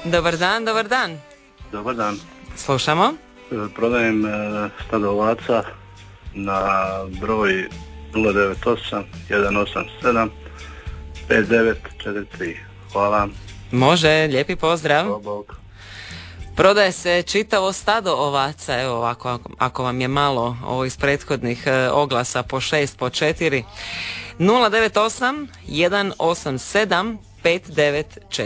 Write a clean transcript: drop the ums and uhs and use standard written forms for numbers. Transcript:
Dobar dan, dobar dan. Dobar dan. Slušamo. Prodajem stado ovaca na broj 098 187 5943. Hvala. Može, lijepi pozdrav. Hvala Bog. Prodaje se čitavo stado ovaca, evo ovako, ako vam je malo ovo iz prethodnih oglasa po 6, po 4. 098 187 594.